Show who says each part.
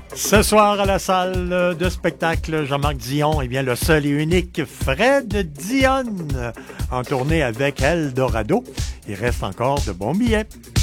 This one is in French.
Speaker 1: Ce soir à la salle de spectacle Jean-Marc Dion, eh bien le seul et unique Fred Dionne en tournée avec Eldorado. Il reste encore de bons billets.